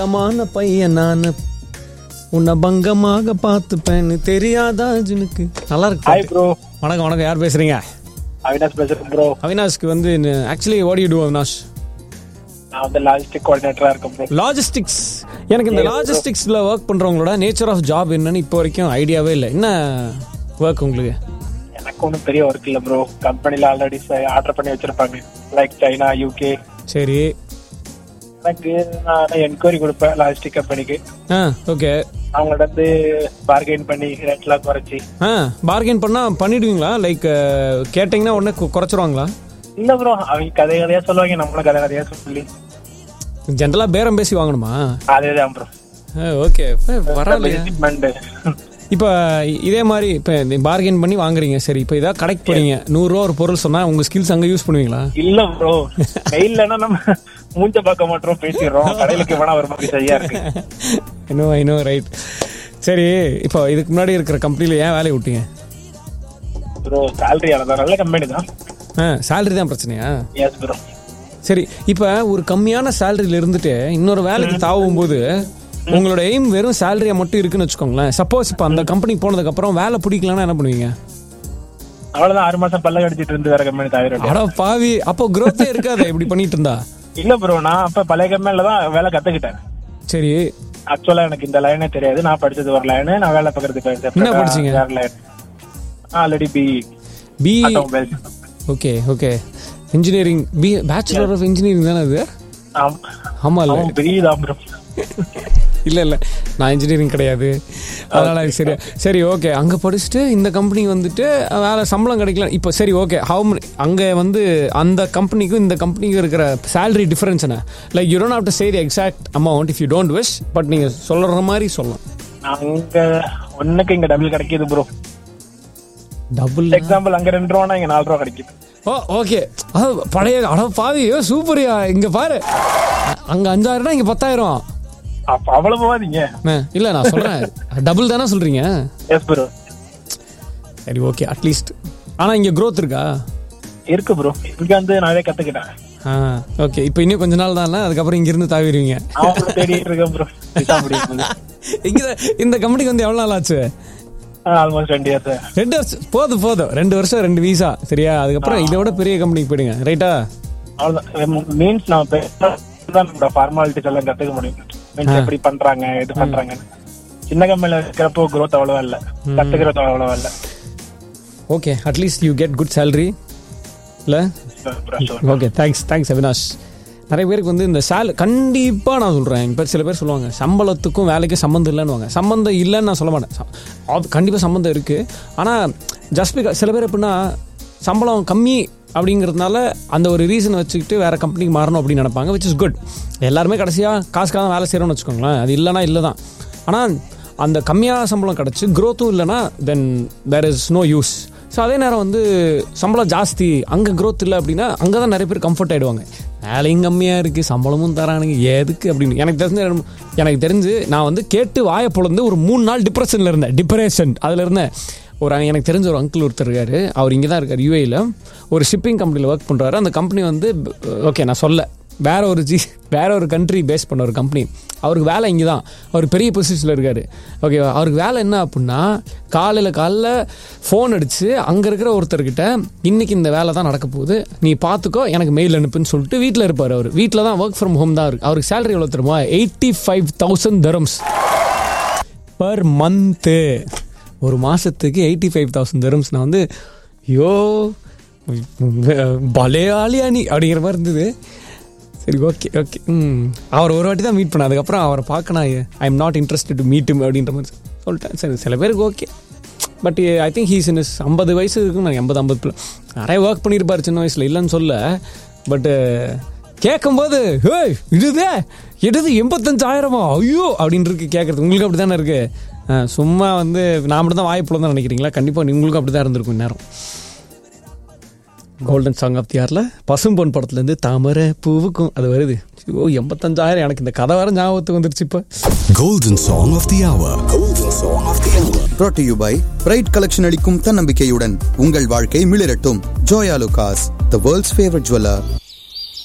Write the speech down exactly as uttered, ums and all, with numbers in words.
தங்கமான பையன் நானு உன்னை பங்கமாக பார்த்துப்பேன்னு தெரியாதா ஜுனுக்கு. நல்லா இருக்கு. Hi bro. வணக்கம் வணக்கம். யார் பேசுறீங்க? அவினாஷ் பேசுறேன் ப்ரோ. அவினாஷ்க்கு வந்து actually what you to Avinash? நான் வந்து லாஜிஸ்டிக் கோஆர்டினேட்டரா இருக்கேன் ப்ரோ. லாஜிஸ்டிக்ஸ். எனக்கு இந்த லாஜிஸ்டிக்ஸ்ல ஒர்க் பண்றவங்களோட நேச்சர் ஆஃப் ஜாப் என்னன்னு இப்போ வரைக்கும் ஐடியாவே இல்லை. என்ன ஒர்க் உங்களுக்கு? எனக்கு ஒன்றும் பெரிய ஒர்க் இல்லை ப்ரோ. கம்பெனில ஆல்ரெடி ஆர்டர் பண்ணி வச்சிருப்பாங்க, லைக் சைனா, யூகே. சரி. எனக்கு நான் என்கொயரி கொடுப்பேன் லாஜிஸ்டிக் கம்பெனிக்கு. ஆ ஓகே. அவங்கள்ட்ட இருந்து பார்கெயின் பண்ணி ரேட்லாம் குறைச்சி. ஆ பார்கெயின் பண்ணா பண்ணிடுவீங்களா? லைக் கேட்டிங்கன்னா உடனே குறைச்சிருவாங்களா? இல்ல ப்ரோ, அவங்க கதை கதையா சொல்லுவாங்க, நம்மளும் கதை கதையா சொல்லி ஜென்ரலா பேரம் பேசி வாங்கணுமா? அதேதான் ப்ரோ. ஓகே பரவாயில்லையா. இப்போ இதே மாதிரி இப்போ பார்கெயின் பண்ணி வாங்குறீங்க, சரி இப்போ இதாக கடைக்கு போறீங்க, நூறுரூவா ஒரு பொருள் சொன்னா உங்க ஸ்கில்ஸ் அங்கே யூஸ் பண்ணுவீங்களா? இல்ல ப்ரோ, மெயில்னா நம்ம மூஞ்ச பார்க்க மாட்டோம், பேசிடுறோம். கடையிலுக்கு வேணா ஒரு மாதிரி சரியா இருக்கு. இன்னும் இன்னும் ரைட். சரி, இப்போ இதுக்கு முன்னாடி இருக்கிற கம்பெனில ஏன் வேலையை விட்டீங்க? ப்ரோ சேலரி தான், நல்ல கம்பெனி தான். ஆ சேலரி தான் பிரச்சனையா? S bro. சரி, இப்போ ஒரு கம்மியான சேலரியில இருந்துட்டு இன்னொரு வேலைக்கு தாவும் போது உங்களோட எய்ம் வெறும் சேலரியா மட்டும் இருக்குன்னு வச்சுக்கோங்களேன். சப்போஸ் இப்போ அந்த கம்பெனி போனதுக்கு அப்புறம் வேலை பிடிக்கலன்னா என்ன பண்ணுவீங்க? அவ்வளவுதான், ஆறு மாசம் பல்ல கடிச்சிட்டு இருந்து வேற கம்பெனி தவிர. அட பாவி, அப்போ growth-ஏ இருக்காது இப்படி பண்ணிட்டு இருந்தா. இல்ல ப்ரோ, நான் அப்ப பழைய கம்பெனில தான் வேலை கத்துக்கிட்டேன். சரி. ஆக்சுவலா எனக்கு இந்த லைனே தெரியாது. நான் படிச்சது ஒரு லைனு, நான் வேலை பார்க்கறது என்ன படிச்சீங்க? Already B B okay okay engineering, B bachelor of engineering தானே அது? ஆமா இல்ல பிரிதான் ப்ரோ. இல்லை இல்லை, நான் இன்ஜினியரிங் கிடையாது, அதனால சரி சரி ஓகே. அங்கே படிச்சுட்டு இந்த கம்பெனி வந்துட்டு வேலை சம்பளம் கிடைக்கல. இப்போ சரி ஓகே, ஹவு அங்கே வந்து அந்த கம்பெனிக்கும் இந்த கம்பெனிக்கும் இருக்கிற சேலரி டிஃபரன்ஸ் என்ன? Like you don't have to say the exact amount if you don't wish, but நீங்கள் சொல்கிற மாதிரி சொல்லலாம். அங்கே ஒன்றுக்கு இங்கே டபுள் கிடைக்கிது ப்ரோ. டபுள் எக்ஸாம்பிள், அங்கே ரெண்டு ரூபா இங்கே நாலு ரூபா கிடைக்குது. ஓ ஓகே, அதாவது பழைய அட பாவியோ சூப்பரியா. இங்கே பாரு, அங்கே அஞ்சாயிரம்னா இங்கே பத்தாயிரம். அவ்வளவு போவாதீங்க. இல்ல நான் சொல்றேன், டபுள் தானே சொல்றீங்க? S bro. சரி ஓகே, அட்லீஸ்ட். ஆனா இங்க growth இருக்கா? இருக்கு ப்ரோ, இங்க வந்து நானே கத்துக்கிட்டேன். ஆ ஓகே, இப்போ இன்னும் கொஞ்ச நாள் தான், அதுக்கப்புறம் இங்க இருந்து தாவிடுவீங்க. அவங்க தேடிட்டு இருக்கேன் ப்ரோ. இங்க இந்த கம்பெனிக்கு வந்து எவ்வளவு நாள் ஆச்சு? ஆல்மோஸ்ட் ரெண்டு இயர்ஸ். ரெண்டு வருஷம் போதும் போதும், ரெண்டு வருஷம் ரெண்டு வீசா, சரியா? அதுக்கப்புறம் இதை விட பெரிய கம்பெனிக்கு போயிடுங்க, ரைட்டா? அவ்வளவுதான். மீன்ஸ் நான் தான் ஃபார்மாலிட்டிஸ் எல்லாம் கத்துக்க முடியும். எப்படி பண்றாங்க, எது பண்றாங்க. சின்ன கம்பெனில இருக்கிறப்போ growth அவ்வளவா இல்ல, கத்துக்கிறது அவ்வளவா இல்ல. Okay, at least you get good salary இல்ல? Okay, thanks thanks Avinash. நிறைய பேருக்கு வந்து இந்த சேல கண்டிப்பாக நான் சொல்கிறேன், இப்போ சில பேர் சொல்லுவாங்க சம்பளத்துக்கும் வேலைக்கும் சம்மந்தம் இல்லைன்னு. சம்மந்தம் இல்லைன்னு நான் சொல்ல மாட்டேன், கண்டிப்பாக சம்மந்தம் இருக்குது. ஆனால் ஜஸ்ட் பிகாஸ் சில பேர் எப்படின்னா சம்பளம் கம்மி அப்படிங்கிறதுனால அந்த ஒரு ரீசனை வச்சுக்கிட்டு வேறு கம்பெனிக்கு மாறணும் அப்படின்னு நினைப்பாங்க, விச் இஸ் குட். எல்லாருமே கடைசியாக காசுக்காக தான் வேலை செய்கிறோம்னு வச்சுக்கோங்களேன். அது இல்லைனா இல்லை தான். ஆனால் அந்த கம்மியாக சம்பளம் கிடச்சி growth-ம் இல்லைனா தென் there is no use. So அதே நேரம் வந்து சம்பளம் ஜாஸ்தி, அங்கே growth இல்லை அப்படின்னா அங்கே தான் நிறைய பேர் கம்ஃபர்ட் ஆகிடுவாங்க. வேலையும் கம்மியாக இருக்குது, சம்பளமும் தரானுங்க, எதுக்கு அப்படின்னு. எனக்கு தெரிஞ்சு எனக்கு தெரிஞ்சு நான் வந்து கேட்டு வாயை பொழுது ஒரு மூணு நாள் டிப்ரெஷனில் இருந்தேன். டிப்ரெஷன் அதில் இருந்தேன். ஒரு எனக்கு தெரிஞ்ச ஒரு அங்கிள் ஒருத்தர் இருக்காரு, அவர் இங்கே தான் இருக்கார், யூஏயில் ஒரு ஷிப்பிங் கம்பெனியில் ஒர்க் பண்ணுறாரு. அந்த கம்பெனி வந்து ஓகே நான் சொல்ல வேற ஒரு ஜி வேற ஒரு கண்ட்ரி பேஸ் பண்ண ஒரு கம்பெனி. அவருக்கு வேலை இங்கே தான், அவர் பெரிய பொசிஷனில் இருக்கார். ஓகே, அவருக்கு வேலை என்ன அப்படின்னா காலையில் காலைல ஃபோன் அடித்து அங்கே இருக்கிற ஒருத்தர்கிட்ட இன்றைக்கி இந்த வேலை தான் நடக்க போகுது, நீ பார்த்துக்கோ, எனக்கு மெயில் அனுப்புன்னு சொல்லிட்டு வீட்டில் இருப்பார். அவர் வீட்டில் தான், ஒர்க் ஃப்ரம் ஹோம் தான் இருக்குது. அவருக்கு சேலரி எவ்வளோ தெரியுமா? Eighty five thousand தரம்ஸ் per month. ஒரு மாதத்துக்கு எயிட்டி ஃபைவ் தௌசண்ட் தரம்ஸ். நான் வந்து யோ பலையாளியா நீ அப்படிங்கிற மாதிரி இருந்தது. சரி ஓகே ஓகே ம் அவர் ஒரு வாட்டி தான் மீட் பண்ணேன், அதுக்கப்புறம் அவரை பார்க்கணும் I am not interested to meet him அப்படின்ற மாதிரி சொல்லிட்டேன். சரி, சில பேருக்கு okay, but I think he's in ஐம்பது வயசு இருக்குன்னு நான் எண்பது ஐம்பது நிறைய ஒர்க் பண்ணியிருப்பார் சின்ன வயசில், இல்லைன்னு சொல்ல. பட்டு கேட்கும்போது ஹேய் இதுதே எடுது எண்பத்தஞ்சாயிரமா ஐயோ அப்படின்னு இருக்கு கேட்குறது. உங்களுக்கு அப்படி தானே இருக்குது? சும்மா வந்து நான் மட்டும் தான் வாய்ப்புல தான் நினைக்கிறீங்களா? கண்டிப்பாக உங்களுக்கும் அப்படி தான் இருந்திருக்கும் நேரம். கோல்டன் சாங் ஆஃப் தி இயர்ல பசும்பொன் படத்துலேருந்து தாமரை பூவுக்கும் அது வருது. ஓ எண்பத்தஞ்சாயிரம், எனக்கு இந்த கதை வர ஞாபகத்துக்கு வந்துருச்சு இப்போ. Golden song of the hour. Golden song of the hour brought to you by bright collection அளிக்கும் தன்னம்பிக்கையுடன் உங்கள் வாழ்க்கை மிளிரட்டும். Joya லுகாஸ், the world's favorite jeweler.